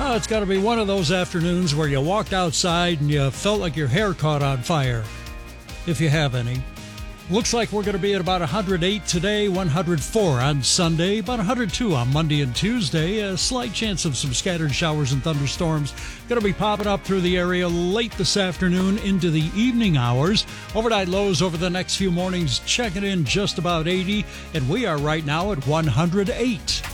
Oh, it's got to be one of those afternoons where you walked outside and you felt like your hair caught on fire, if you have any. Looks like we're going to be at about 108 today, 104 on Sunday, about 102 on Monday and Tuesday. A slight chance of some scattered showers and thunderstorms going to be popping up through the area late this afternoon into the evening hours. Overnight lows over the next few mornings checking in just about 80, and we are right now at 108.